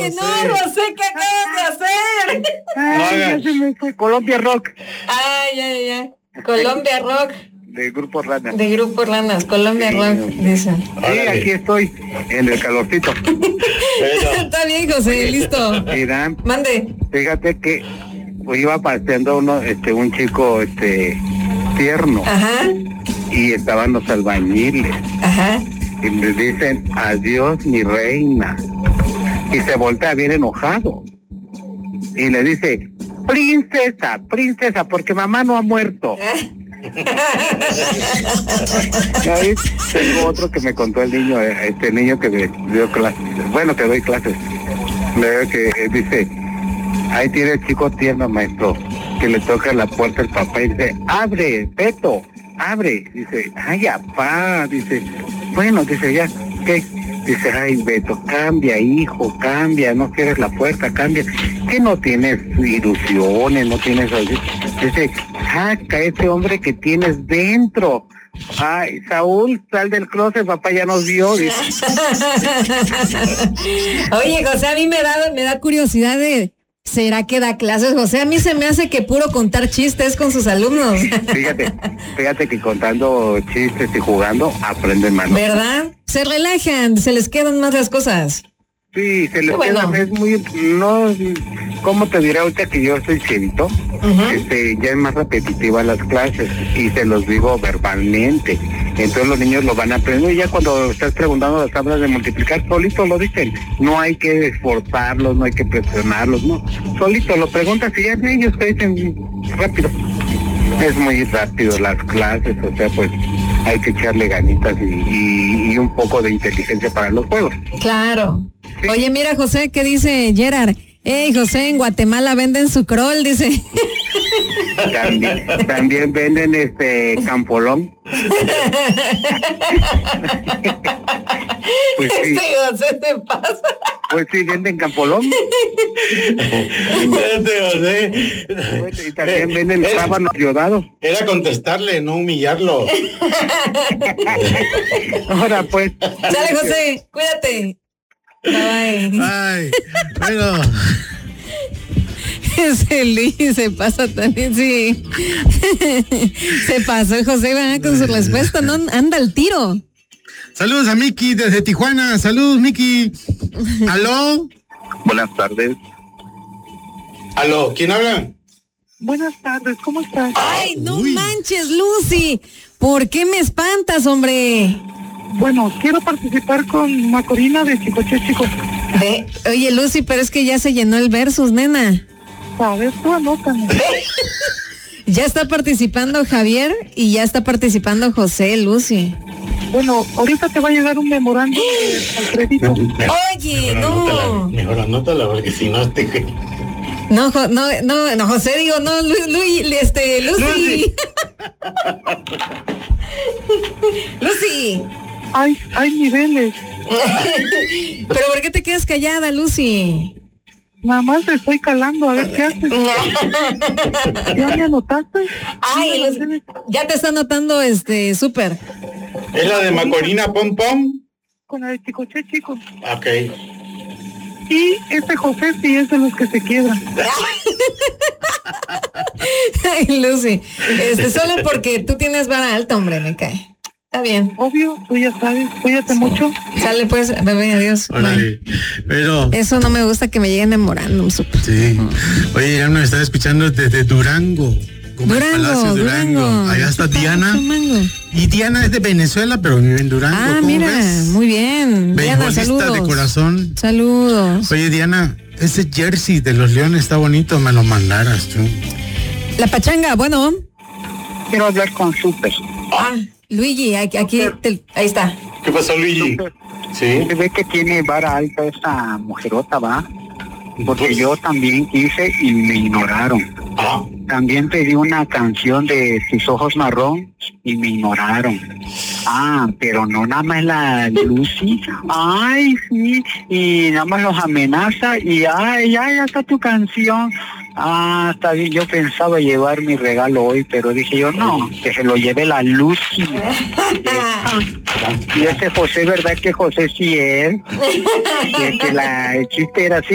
Oye, no, José, ¿qué acabas de hacer? Ay, ya se me fue. Colombia Rock. Ay, ya. Colombia Rock. De Grupo Ranas. De Grupo Ranas, Colombia Rock, dicen. Sí, aquí estoy, en el calorcito. Está bien, José, listo. Mira, Mande. fíjate que iba paseando un chico, tierno. Ajá. Y estaban los albañiles. Ajá. Y le dicen, adiós, mi reina. Y se voltea bien enojado. Y le dice, princesa, porque mamá no ha muerto. Ahí tengo otro que me contó el niño, niño que me dio clases, que doy clases. Que dice, ahí tiene el chico tierno, maestro, que le toca la puerta el papá y dice, abre, Beto, abre. Dice, ay, apá, dice, bueno, dice, ya, ¿qué? Dice, ay, Beto, cambia, hijo, cambia, no quieres la puerta, cambia. Que no tienes ilusiones, no tienes... Dice, saca ese hombre que tienes dentro. Ay, Saúl, sal del closet, papá ya nos vio. Oye, José, a mí me da curiosidad de... ¿Será que da clases, José? A mí se me hace que puro contar chistes con sus alumnos. Fíjate que contando chistes y jugando aprenden más. ¿Verdad? Se relajan, se les quedan más las cosas. Sí, se les queda, es muy, no, ¿cómo te diré ahorita que yo soy cierito? Ya es más repetitiva las clases y se los digo verbalmente. Entonces los niños lo van a aprender y ya cuando estás preguntando las tablas de multiplicar, solito lo dicen. No hay que esforzarlos, no hay que presionarlos, no. Solito lo preguntas y ya ellos te dicen rápido. Es muy rápido las clases, o sea, pues hay que echarle ganitas y un poco de inteligencia para los juegos. Claro. Sí. Oye, mira, José, ¿qué dice Gerard? Hey, José, en Guatemala venden sucrol, dice. También venden Campolón. Pues sí. José te pasa. Pues sí, venden Campolón. José. Y también venden rábanos yodados. Era contestarle, no humillarlo. Ahora pues. Sale, José, cuídate. Bye. Ay, bueno. Ese Luis se pasa también, sí. Se pasó José, ¿verdad? Con su respuesta, no anda al tiro. Saludos a Miki desde Tijuana. Saludos, Miki. ¿Aló? Buenas tardes. ¿Aló? ¿Quién habla? Buenas tardes, ¿cómo estás? Ay, no manches, Lucy. ¿Por qué me espantas, hombre? Bueno, quiero participar con Macorina de Chicoche Chicos. Oye, Lucy, pero es que ya se llenó el versus, nena. A ver, tú anótame. Ya está participando Javier y ya está participando José, Lucy. Bueno, ahorita te va a llegar un memorando al crédito. Oye, no. Mejor anótala porque si no No, José, digo, no, Lucy. Lucy. Hay niveles. Pero ¿por qué te quedas callada, Lucy? Nada más te estoy calando, a ver qué haces. ¿Ya me anotaste? Ay, ya te está anotando súper. ¿Es la de Macorina Pom Pom? Con la de Chicoche Chicos. Ok. Y José sí es de los que se quiebran. Ay, Lucy, solo porque tú tienes vara alta, hombre, me cae. Está bien. Obvio, tú ya sabes, cuídate mucho. Sale pues, bebé, adiós. Órale. Pero... Eso no me gusta que me lleguen memorando, súper. Sí. Oye, ya nos está escuchando desde Durango. Durango. Allá está Diana. Y Diana es de Venezuela, pero vive en Durango. Ah, mira, ves? Muy bien. Diana, saludos. De corazón. Saludos. Oye, Diana, ese jersey de los Leones está bonito, me lo mandaras tú. La pachanga, bueno. Quiero hablar con Super. Luigi, aquí ahí está. ¿Qué pasó, Luigi? Sí. Se ve que tiene vara alta esa mujerota, ¿va? Porque yo también quise y me ignoraron. También pedí una canción de Tus ojos marrón y me ignoraron. Pero no nada más la Lucy. Ay, sí. Y nada más los amenaza y ya está tu canción. Está bien, yo pensaba llevar mi regalo hoy, pero dije yo no, que se lo lleve la Lucy. Y ese José, ¿verdad que José sí es? Que el chiste era así.